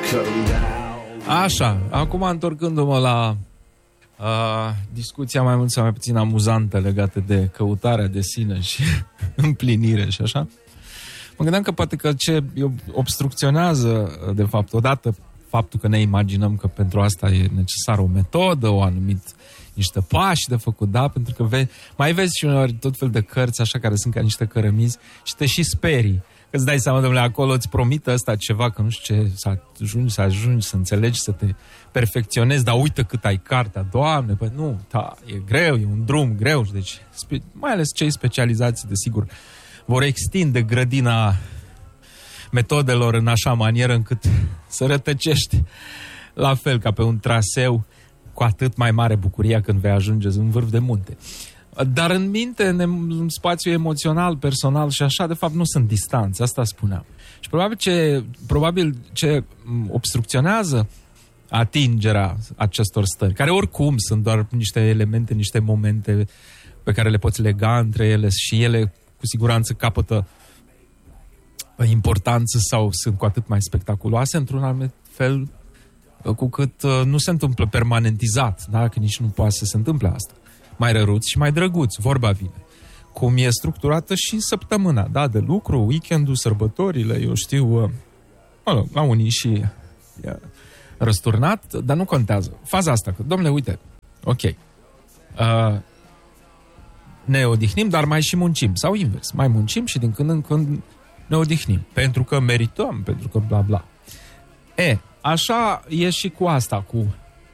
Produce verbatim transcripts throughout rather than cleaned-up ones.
Așa, acum întorcându-mă la uh, discuția mai mult sau mai puțin amuzantă legată de căutarea de sine și împlinire și așa, mă gândeam că poate că ce obstrucționează, de fapt, odată faptul că ne imaginăm că pentru asta e necesară o metodă, o anumit niște pași de făcut, da? Pentru că vezi, mai vezi și uneori tot fel de cărți așa care sunt ca niște cărămizi și te și sperii. Că îți dai seama, domnule, acolo îți promite ăsta ceva, că nu știu ce, să ajungi, să ajungi, să înțelegi, să te perfecționezi, dar uite cât ai cartea, Doamne, păi nu, da, e greu, e un drum greu, deci mai ales cei specializați, desigur, vor extinde grădina metodelor în așa manieră încât să rătăcești la fel ca pe un traseu, cu atât mai mare bucuria când vei ajunge în vârf de munte. Dar în minte, în spațiu emoțional, personal și așa, de fapt, nu sunt distanțe, asta spuneam. Și probabil ce, probabil ce obstrucționează atingerea acestor stări, care oricum sunt doar niște elemente, niște momente pe care le poți lega între ele și ele cu siguranță capătă importanță sau sunt cu atât mai spectaculoase într-un anumit fel, cu cât nu se întâmplă permanentizat, da? Că nici nu poate să se întâmple asta. Mai răruți și mai drăguți, vorba vine. Cum e structurată și săptămâna, da, de lucru, weekendul, sărbătorile, eu știu, mă rog, la unii și e răsturnat, dar nu contează. Faza asta, că, domnule, uite, ok, uh, ne odihnim, dar mai și muncim, sau invers, mai muncim și din când în când ne odihnim, pentru că merităm, pentru că bla bla. E, așa e și cu asta, cu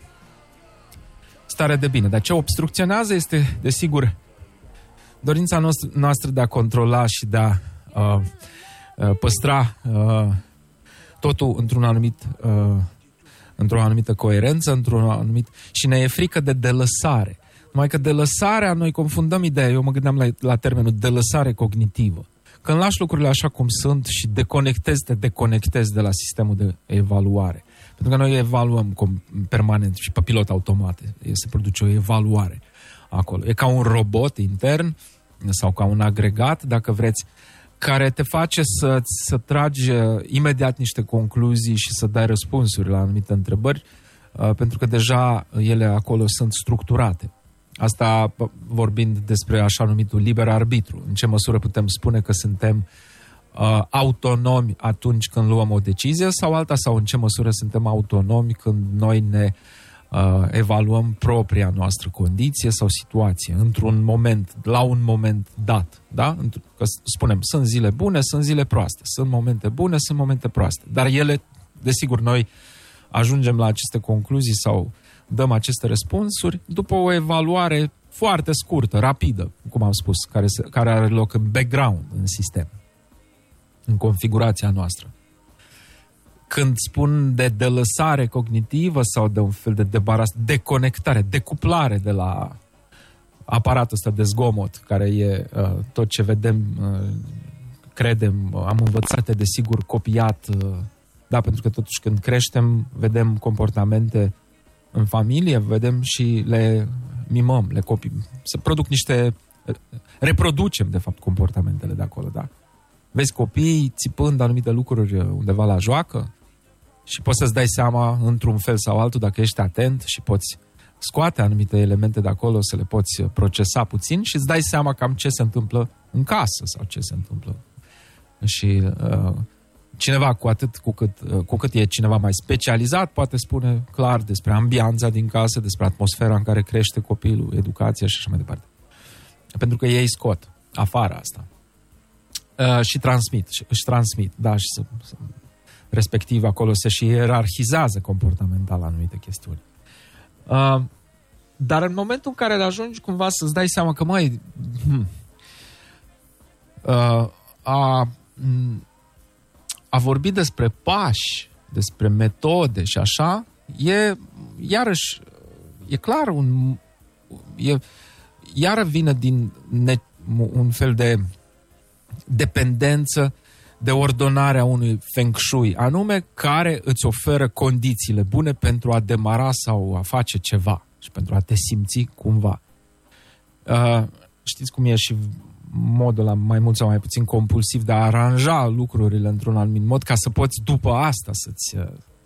stare de bine. Dar ce obstrucționează este, desigur, dorința noastră de a controla și de a uh, uh, păstra uh, totul într-un anumit, uh, într-o anumită coerență, într-un anumit... și ne e frică de delăsare. Numai că delăsarea, noi confundăm ideea, eu mă gândeam la, la termenul delăsare cognitivă. Când lași lucrurile așa cum sunt și deconectezi, te deconectezi de la sistemul de evaluare. Pentru că noi evaluăm permanent și pe pilot automat. Se produce o evaluare acolo. E ca un robot intern sau ca un agregat, dacă vreți, care te face să, să tragi imediat niște concluzii și să dai răspunsuri la anumite întrebări, pentru că deja ele acolo sunt structurate. Asta vorbind despre așa numitul liber arbitru. În ce măsură putem spune că suntem uh, autonomi atunci când luăm o decizie sau alta, sau în ce măsură suntem autonomi când noi ne uh, evaluăm propria noastră condiție sau situație într-un moment, la un moment dat. Da? Că spunem, sunt zile bune, sunt zile proaste, sunt momente bune, sunt momente proaste. Dar ele, desigur, noi ajungem la aceste concluzii sau dăm aceste răspunsuri după o evaluare foarte scurtă, rapidă, cum am spus, care, se, care are loc în background, în sistem, în configurația noastră. Când spun de delăsare cognitivă sau de un fel de debaras, deconectare, decuplare de la aparatul ăsta de zgomot, care e uh, tot ce vedem, uh, credem, am învățat, desigur, copiat, uh, da, pentru că totuși când creștem, vedem comportamente în familie, vedem și le mimăm, le copiem. Se produc niște... reproducem, de fapt, comportamentele de acolo, da? Vezi copiii țipând anumite lucruri undeva la joacă și poți să-ți dai seama, într-un fel sau altul, dacă ești atent și poți scoate anumite elemente de acolo, să le poți procesa puțin și îți dai seama cam ce se întâmplă în casă sau ce se întâmplă. Și... Uh, cineva cu atât cu cât, cu cât e cineva mai specializat poate spune clar despre ambianța din casă, despre atmosfera în care crește copilul, educația și așa mai departe. Pentru că ei scot afară asta. Uh, și transmit, și își transmit, da, și să, să, respectiv acolo se și ierarhizează comportamental anumite chestiuni. Uh, dar în momentul în care ajungi cumva să-ți dai seama că mai hmm, uh, a a vorbi despre pași, despre metode și așa, e, iarăși, e clar, un, e, iară vine din ne, un fel de dependență de ordonarea unui feng shui, anume care îți oferă condițiile bune pentru a demara sau a face ceva și pentru a te simți cumva. Uh, știți cum e și modul ăla mai mult sau mai puțin compulsiv de a aranja lucrurile într-un anumit mod ca să poți după asta să-ți,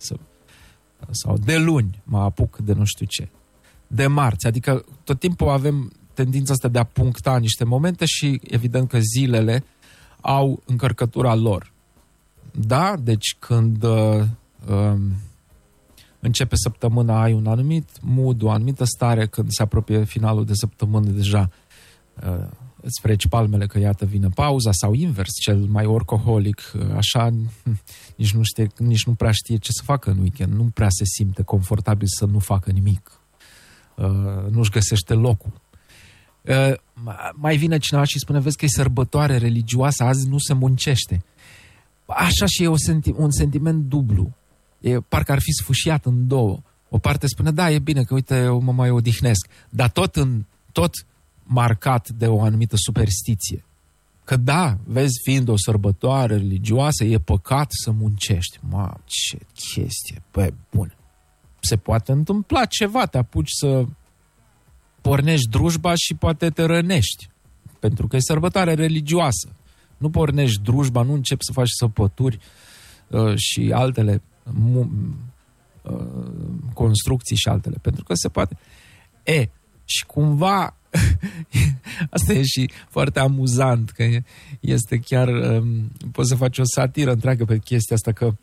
să, sau de luni mă apuc de nu știu ce, de marți, adică tot timpul avem tendința asta de a puncta niște momente și evident că zilele au încărcătura lor. Da? Deci când uh, uh, începe săptămâna, ai un anumit mood, o anumită stare, când se apropie finalul de săptămână, deja uh, îți freci palmele că iată vine pauza, sau invers, cel mai workaholic, uh, așa, nici nu știe, nici nu prea știe ce să facă în weekend, nu prea se simte confortabil să nu facă nimic. Uh, nu-și găsește locul. Uh, mai vine cineva și spune, vezi că e sărbătoare religioasă, azi nu se muncește. Așa și e o senti- un sentiment dublu. E, parcă ar fi sfâșiat în două. O parte spune, da, e bine că uite, eu mă mai odihnesc. Dar tot, în, tot marcat de o anumită superstiție. Că da, vezi, fiind o sărbătoare religioasă, e păcat să muncești. Ma, ce chestie, băi, bun. Se poate întâmpla ceva, te apuci să pornești drujba și poate te rănești. Pentru că e sărbătoare religioasă. Nu pornești drujba, nu începi să faci săpături uh, și altele, mu, uh, construcții și altele. Pentru că se poate. E, și cumva, asta e și foarte amuzant, că este chiar, um, poți să faci o satiră întreagă pe chestia asta, că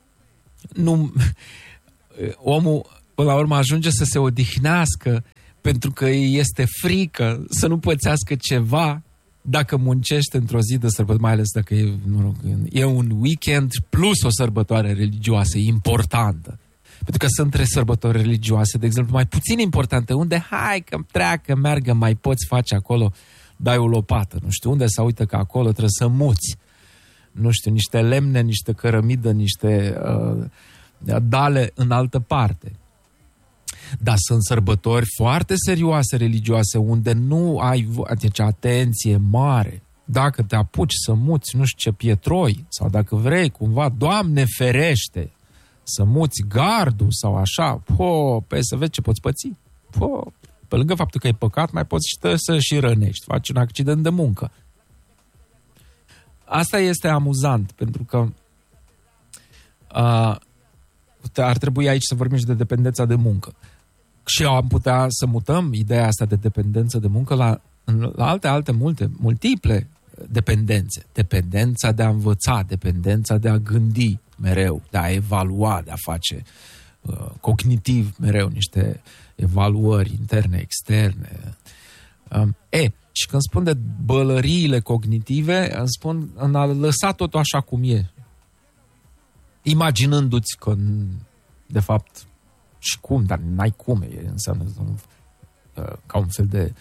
nu, omul, până la urmă, ajunge să se odihnească pentru că este frică să nu pățească ceva dacă muncește într-o zi de sărbătoare, mai ales dacă e, nu, e un weekend plus o sărbătoare religioasă importantă. Pentru că sunt trei sărbători religioase, de exemplu, mai puțin importante, unde hai că treacă, meargă, mai poți face acolo, dai o lopată, nu știu unde, sau uite că acolo trebuie să muți, nu știu, niște lemne, niște cărămidă, niște uh, dale în altă parte. Dar sunt sărbători foarte serioase religioase unde nu ai, deci atenție mare. Dacă te apuci să muți, nu știu ce, pietroi, sau dacă vrei cumva, Doamne ferește, să muți gardul sau așa, po, pe să vezi ce poți păți. Po, pe lângă faptul că e păcat, mai poți și te, să și rănești, faci un accident de muncă. Asta este amuzant, pentru că uh, ar trebui aici să vorbim și de dependența de muncă. Și am putea să mutăm ideea asta de dependență de muncă la, la alte, alte multe, multiple dependențe. Dependența de a învăța, dependența de a gândi mereu, de a evalua, de a face uh, cognitiv mereu niște evaluări interne, externe. Um, e, și când spun de bălăriile cognitive, îmi spun în a lăsa totul așa cum e. Imaginându-ți că, de fapt, și cum, dar n-ai cum, e, înseamnă un, uh, ca un fel de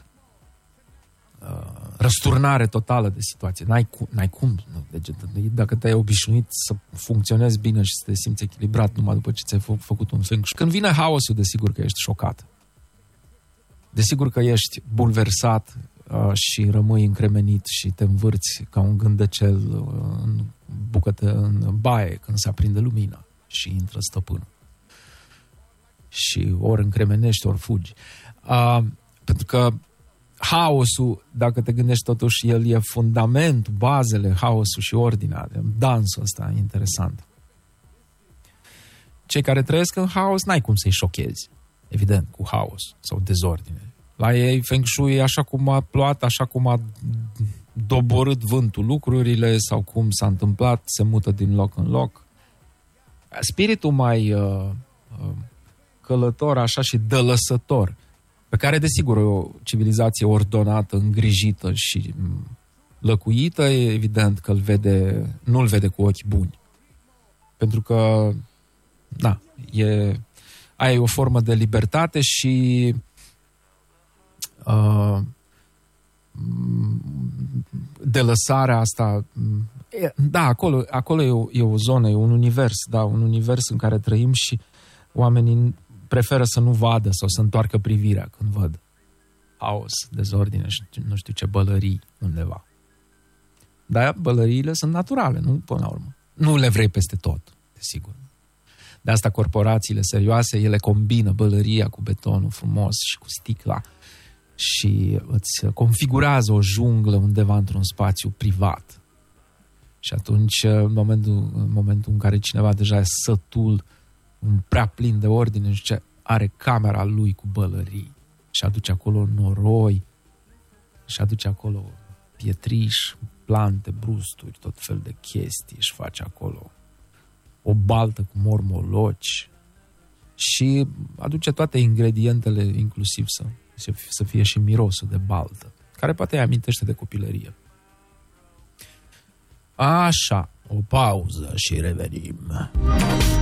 uh, răsturnare totală de situație. N-ai cum, n-ai cum nu, deci, dacă te-ai obișnuit să funcționezi bine și să te simți echilibrat numai după ce ți-ai fă, făcut un feng. Și când vine haosul, desigur că ești șocat. Desigur că ești bulversat uh, și rămâi încremenit și te învârți ca un gândăcel uh, în bucătă, în baie, când se aprinde lumina și intră stăpânul. Și ori încremenești, ori fugi. Uh, pentru că haosul, dacă te gândești totuși, el e fundamentul, bazele, haosul și ordinea. Dansul ăsta e interesant. Cei care trăiesc în haos, n-ai cum să-i șochezi, evident, cu haos sau dezordine. La ei Feng Shui e așa cum a plouat, așa cum a doborât vântul lucrurile sau cum s-a întâmplat, se mută din loc în loc. Spiritul mai uh, uh, călător, așa, și dălăsător, pe care, desigur, o civilizație ordonată, îngrijită și lăcuită, e evident că îl vede, nu îl vede cu ochi buni. Pentru că, da, e, ai o formă de libertate și uh, de lăsarea asta. E, da, acolo, acolo e, o, e o zonă, e un univers, da, un univers în care trăim și oamenii preferă să nu vadă sau să întoarcă privirea când văd haos, dezordine și nu știu ce bălării undeva. Dar bălăriile sunt naturale, nu până la urmă. Nu le vrei peste tot, desigur. De asta corporațiile serioase, ele combină bălăria cu betonul frumos și cu sticla și îți configurează o junglă undeva într-un spațiu privat. Și atunci, în momentul, în momentul în care cineva deja e sătul un prea plin de ordine, și ce are camera lui cu bălării și aduce acolo noroi și aduce acolo pietriș, plante, brusturi, tot fel de chestii, și face acolo o baltă cu mormoloci și aduce toate ingredientele, inclusiv să, să fie și mirosul de baltă, care poate îi amintește de copilărie. Așa, o pauză și revenim.